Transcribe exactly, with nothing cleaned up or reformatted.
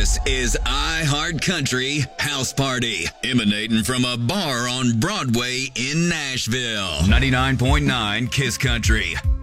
This is iHeartCountry House Party, emanating from a bar on Broadway in Nashville. ninety-nine point nine Kiss Country.